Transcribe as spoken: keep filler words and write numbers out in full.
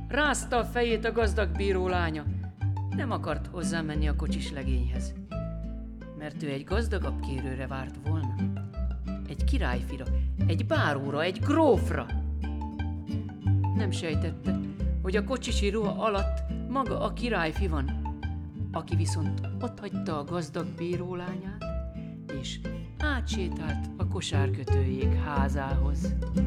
Rázta a fejét a gazdag bíró lánya. Nem akart hozzámenni a kocsis legényhez, mert ő egy gazdagabb kérőre várt volna. Egy királyfira, egy báróra, egy grófra. Nem sejtette, hogy a kocsisi ruha alatt maga a királyfi van, aki viszont otthagyta a gazdag bírólányát, és átsétált a kosárkötőjék házához.